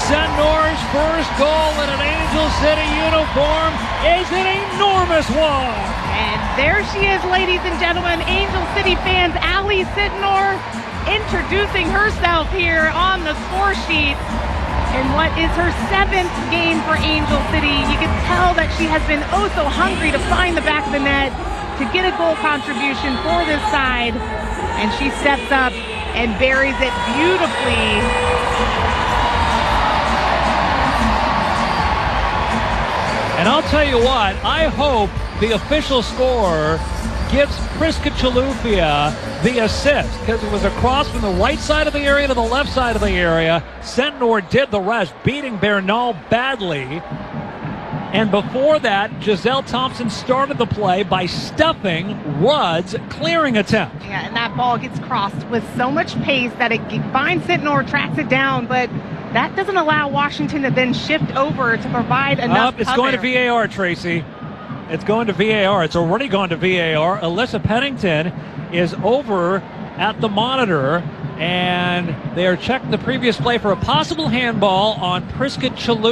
Sentnor's first goal in an Angel City uniform is an enormous one. And there she is, ladies and gentlemen, Angel City fans, Allie Sentnor introducing herself here on the score sheet in what is her 7th game for Angel City. You can tell that she has been oh so hungry to find the back of the net, to get a goal contribution for this side, and she steps up and buries it beautifully. And I'll tell you what, I hope the official scorer gives Priska Chilufya the assist, because it was across from the right side of the area to the left side of the area. Sentnor did the rest, beating Bernal badly. And before that, Giselle Thompson started the play by stuffing Rudd's clearing attempt. Yeah, and that ball gets crossed with so much pace that it finds Sentnor, tracks it down, but that doesn't allow Washington to then shift over to provide enough It's cover. going to VAR, Tracy. It's going to VAR. It's already gone to VAR. Alyssa Pennington is over at the monitor, and they are checking the previous play for a possible handball on Priska Chilufya.